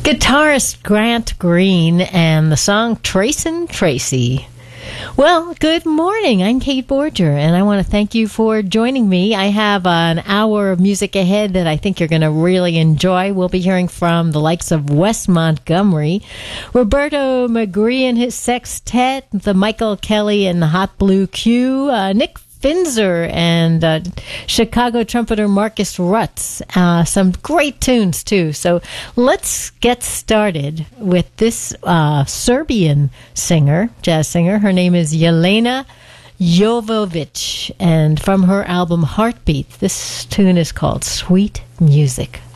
Guitarist Grant Green and the song Tracin' Tracy. Well, good morning. I'm Kate Borger, and I want to thank you for joining me. I have an hour of music ahead that I think you're going to really enjoy. We'll be hearing from the likes of Wes Montgomery, Roberto McGree and his sextet, the Michael Kelly and the Hot Blue Q, Nick Finzer and Chicago trumpeter Marcus Rutz. Some great tunes, too. So let's get started with this Serbian singer, jazz singer. Her name is Jelena Jovovic. And from her album Heartbeat, this tune is called Sweet Music.